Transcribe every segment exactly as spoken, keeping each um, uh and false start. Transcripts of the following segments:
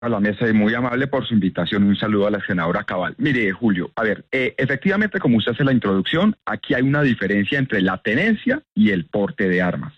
A la mesa y muy amable por su invitación. Un saludo a la senadora Cabal. Mire, Julio, a ver, eh, efectivamente, como usted hace la introducción, aquí hay una diferencia entre la tenencia y el porte de armas.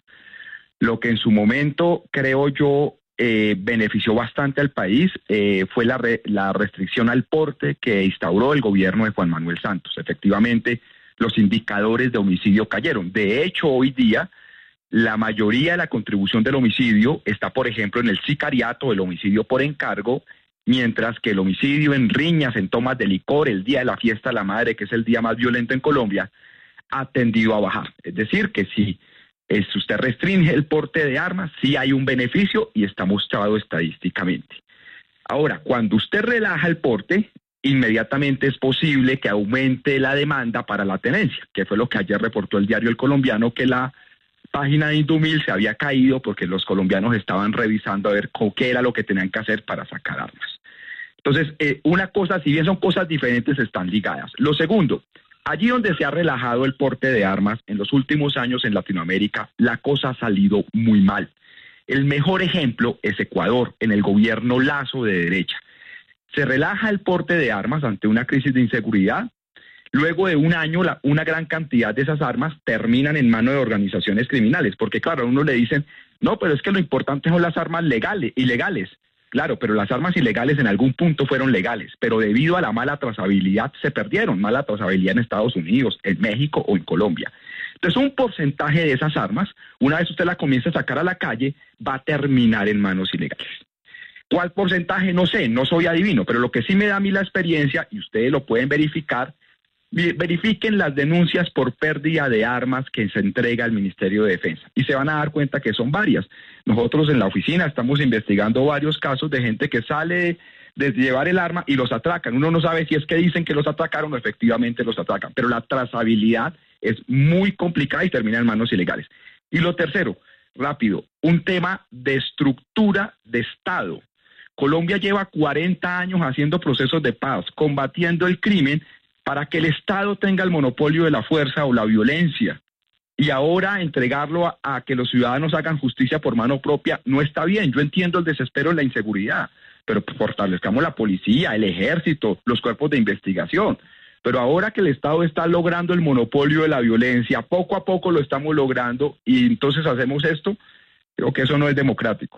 Lo que en su momento, creo yo, eh, benefició bastante al país eh, fue la, re, la restricción al porte que instauró el gobierno de Juan Manuel Santos. Efectivamente, los indicadores de homicidio cayeron. De hecho, hoy día, la mayoría de la contribución del homicidio está, por ejemplo, en el sicariato, el homicidio por encargo, mientras que el homicidio en riñas, en tomas de licor, el día de la fiesta de la madre, que es el día más violento en Colombia, ha tendido a bajar. Es decir, que si, eh, si usted restringe el porte de armas, sí hay un beneficio y está mostrado estadísticamente. Ahora, cuando usted relaja el porte, inmediatamente es posible que aumente la demanda para la tenencia, que fue lo que ayer reportó el diario El Colombiano, que la página de Indumil se había caído porque los colombianos estaban revisando a ver qué era lo que tenían que hacer para sacar armas. Entonces, eh, una cosa, si bien son cosas diferentes, están ligadas. Lo segundo, allí donde se ha relajado el porte de armas en los últimos años en Latinoamérica, la cosa ha salido muy mal. El mejor ejemplo es Ecuador, en el gobierno Lazo de derecha. Se relaja el porte de armas ante una crisis de inseguridad. Luego de un año, la, una gran cantidad de esas armas terminan en manos de organizaciones criminales, porque claro, a uno le dicen, no, pero es que lo importante son las armas legales, ilegales. Claro, pero las armas ilegales en algún punto fueron legales, pero debido a la mala trazabilidad se perdieron, mala trazabilidad en Estados Unidos, en México o en Colombia. Entonces un porcentaje de esas armas, una vez usted la comienza a sacar a la calle, va a terminar en manos ilegales. ¿Cuál porcentaje? No sé, no soy adivino, pero lo que sí me da a mí la experiencia, y ustedes lo pueden verificar, verifiquen las denuncias por pérdida de armas que se entrega al Ministerio de Defensa y se van a dar cuenta que son varias. Nosotros en la oficina estamos investigando varios casos de gente que sale de llevar el arma y los atracan. Uno no sabe si es que dicen que los atracaron o efectivamente los atracan, pero la trazabilidad es muy complicada y termina en manos ilegales. Y lo tercero, rápido, un tema de estructura de Estado. Colombia lleva cuarenta años haciendo procesos de paz, combatiendo el crimen, para que el Estado tenga el monopolio de la fuerza o la violencia. Y ahora entregarlo a, a que los ciudadanos hagan justicia por mano propia no está bien. Yo entiendo el desespero y la inseguridad, pero fortalezcamos la policía, el ejército, los cuerpos de investigación. Pero ahora que el Estado está logrando el monopolio de la violencia, poco a poco lo estamos logrando y entonces hacemos esto, creo que eso no es democrático.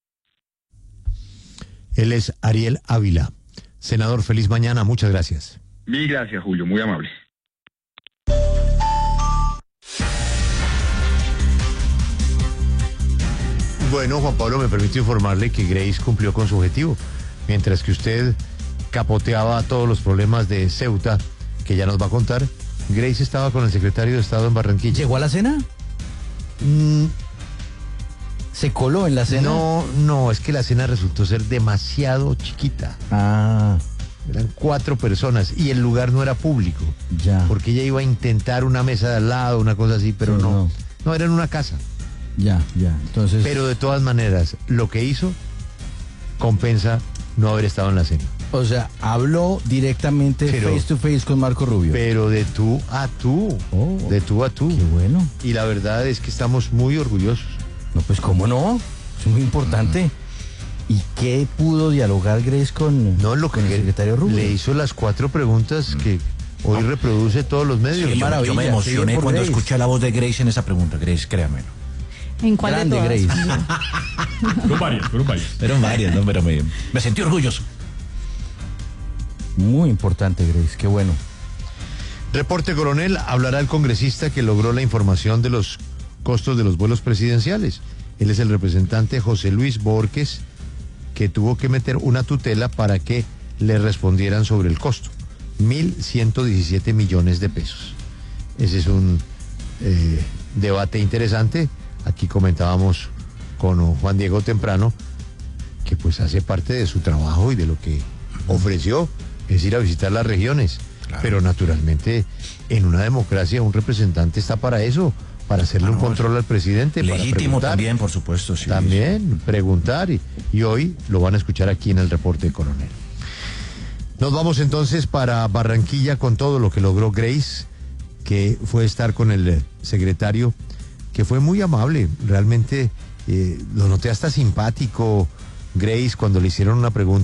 Él es Ariel Ávila. Senador, feliz mañana, muchas gracias. Mil gracias, Julio, muy amable. Bueno, Juan Pablo, me permite informarle que Grace cumplió con su objetivo. Mientras que usted capoteaba todos los problemas de Ceuta, que ya nos va a contar, Grace estaba con el secretario de Estado en Barranquilla. ¿Llegó a la cena? Mm, ¿Se coló en la cena? no, no, es que la cena resultó ser demasiado chiquita. Ah, Eran cuatro personas y el lugar no era público. ya. Porque ella iba a intentar una mesa de al lado, una cosa así, pero Sí, no, no. no. era en una casa. Ya, ya. Entonces. Pero de todas maneras, lo que hizo compensa no haber estado en la cena. O sea, habló directamente Pero- face to face con Marco Rubio. Pero de tú a tú, Oh, de tú a tú. Qué bueno. Y la verdad es que estamos muy orgullosos. No, pues cómo no. Es muy importante. ¿Y qué pudo dialogar Grace con, No, lo que con el secretario Rubio? le hizo las cuatro preguntas que hoy reproduce todos los medios. Qué Yo, maravilla, yo me qué emocioné bien por cuando Grace. escuché la voz de Grace en esa pregunta. Grace, créamelo. ¿En cuál Grande, de todas? Grace. Fueron varias, fueron varias. Fueron varias, no, pero me, me sentí orgulloso. Muy importante, Grace. Qué bueno. Reporte, coronel, hablará el congresista que logró la información de los costos de los vuelos presidenciales. Él es el representante José Luis Borges, que tuvo que meter una tutela para que le respondieran sobre el costo. mil ciento diecisiete millones de pesos. Ese es un eh, debate interesante. Aquí comentábamos con Juan Diego temprano que pues hace parte de su trabajo y de lo que ofreció, es ir a visitar las regiones. Claro. Pero naturalmente en una democracia un representante está para eso, para hacerle Ah, un no, control al presidente. para Legítimo preguntar. también, por supuesto. Sí, También preguntar y, y hoy lo van a escuchar aquí en el reporte, coronel. Nos vamos entonces para Barranquilla con todo lo que logró Grace, que fue estar con el secretario, que fue muy amable, realmente eh, lo noté hasta simpático, Grace, cuando le hicieron una pregunta